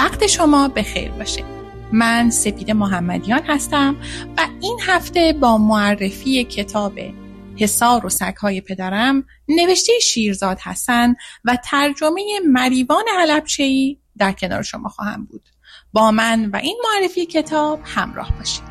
وقت شما بخیر باشه. من سپید محمدیان هستم و این هفته با معرفی کتاب حصار و سگ‌های پدرم نوشته شیرزاد حسن و ترجمه مریوان حلبچه‌ای در کنار شما خواهم بود. با من و این معرفی کتاب همراه باشید.